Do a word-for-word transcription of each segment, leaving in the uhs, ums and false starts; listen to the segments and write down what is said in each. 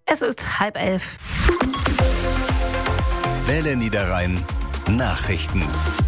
Es ist halb elf. Welle Niederrhein Nachrichten.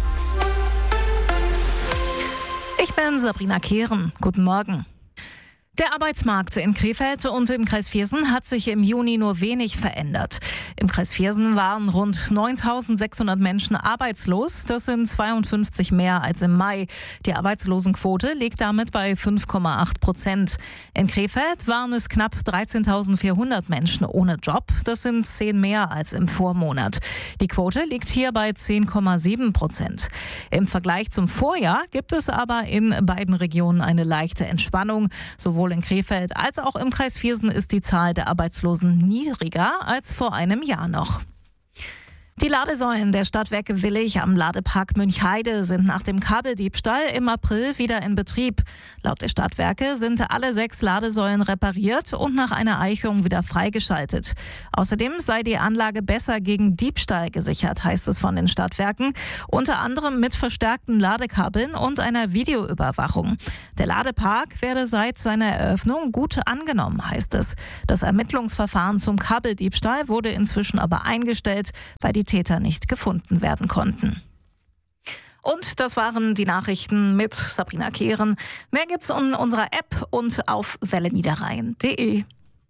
Ich bin Sabrina Kehren. Guten Morgen. Der Arbeitsmarkt in Krefeld und im Kreis Viersen hat sich im Juni nur wenig verändert. Im Kreis Viersen waren rund neuntausendsechshundert Menschen arbeitslos. Das sind zweiundfünfzig mehr als im Mai. Die Arbeitslosenquote liegt damit bei fünf Komma acht Prozent. In Krefeld waren es knapp dreizehntausendvierhundert Menschen ohne Job. Das sind zehn mehr als im Vormonat. Die Quote liegt hier bei zehn Komma sieben Prozent. Im Vergleich zum Vorjahr gibt es aber in beiden Regionen eine leichte Entspannung. Sowohl in Krefeld als auch im Kreis Viersen ist die Zahl der Arbeitslosen niedriger als vor einem Jahr noch. Die Ladesäulen der Stadtwerke Willich am Ladepark Münchheide sind nach dem Kabeldiebstahl im April wieder in Betrieb. Laut der Stadtwerke sind alle sechs Ladesäulen repariert und nach einer Eichung wieder freigeschaltet. Außerdem sei die Anlage besser gegen Diebstahl gesichert, heißt es von den Stadtwerken, unter anderem mit verstärkten Ladekabeln und einer Videoüberwachung. Der Ladepark werde seit seiner Eröffnung gut angenommen, heißt es. Das Ermittlungsverfahren zum Kabeldiebstahl wurde inzwischen aber eingestellt, weil die Täter nicht gefunden werden konnten. Und das waren die Nachrichten mit Sabrina Kehren. Mehr gibt's in unserer App und auf welle niederrhein punkt de.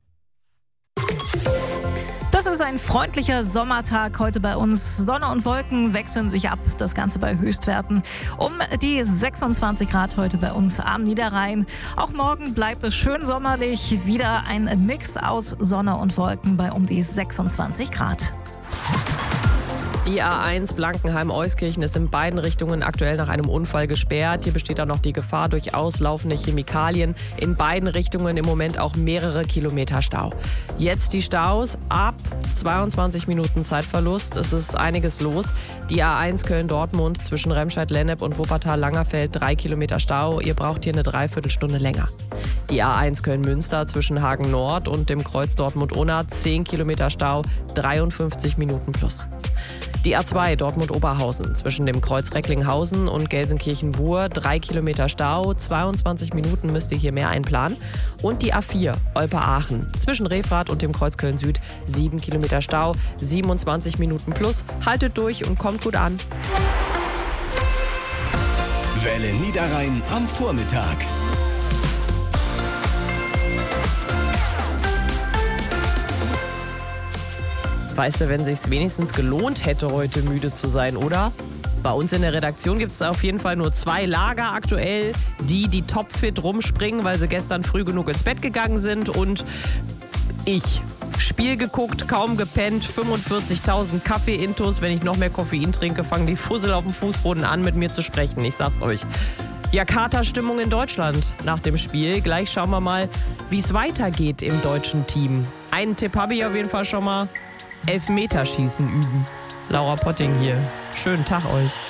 Das ist ein freundlicher Sommertag heute bei uns. Sonne und Wolken wechseln sich ab, das Ganze bei Höchstwerten um die sechsundzwanzig Grad heute bei uns am Niederrhein. Auch morgen bleibt es schön sommerlich, wieder ein Mix aus Sonne und Wolken bei um die sechsundzwanzig Grad. Die A eins Blankenheim-Euskirchen ist in beiden Richtungen aktuell nach einem Unfall gesperrt. Hier besteht auch noch die Gefahr durch auslaufende Chemikalien. In beiden Richtungen im Moment auch mehrere Kilometer Stau. Jetzt die Staus ab zweiundzwanzig Minuten Zeitverlust. Es ist einiges los. Die A eins Köln-Dortmund zwischen Remscheid-Lennep und Wuppertal-Langerfeld drei Kilometer Stau. Ihr braucht hier eine Dreiviertelstunde länger. Die A eins Köln-Münster zwischen Hagen-Nord und dem Kreuz Dortmund-Unna zehn Kilometer Stau, dreiundfünfzig Minuten plus. Die A zwei Dortmund-Oberhausen zwischen dem Kreuz Recklinghausen und Gelsenkirchen-Buhr, drei Kilometer Stau, zweiundzwanzig Minuten müsst ihr hier mehr einplanen. Und die A vier Olpe-Aachen zwischen Refrath und dem Kreuz Köln-Süd, sieben Kilometer Stau, siebenundzwanzig Minuten plus. Haltet durch und kommt gut an. Welle Niederrhein am Vormittag. Weißt du, wenn sich's wenigstens gelohnt hätte, heute müde zu sein, oder? Bei uns in der Redaktion gibt es auf jeden Fall nur zwei Lager aktuell. Die, die topfit rumspringen, weil sie gestern früh genug ins Bett gegangen sind, und ich. Spiel geguckt, kaum gepennt, fünfundvierzigtausend Kaffee-Intos. Wenn ich noch mehr Koffein trinke, fangen die Fussel auf dem Fußboden an, mit mir zu sprechen. Ich sag's euch. Ja, Katerstimmung in Deutschland nach dem Spiel. Gleich schauen wir mal, wie es weitergeht im deutschen Team. Einen Tipp habe ich auf jeden Fall schon mal. Elfmeterschießen üben. Laura Potting hier. Schönen Tag euch.